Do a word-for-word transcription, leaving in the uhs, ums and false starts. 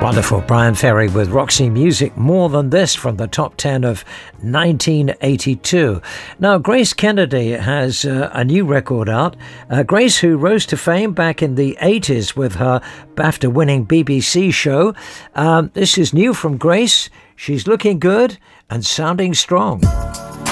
Wonderful. Brian Ferry with Roxy Music, More Than This, from the top ten of nineteen eighty-two. Now, Grace Kennedy has uh, a new record out. Uh, Grace, who rose to fame back in the eighties with her BAFTA-winning B B C show. Um, this is new from Grace. She's looking good and sounding strong.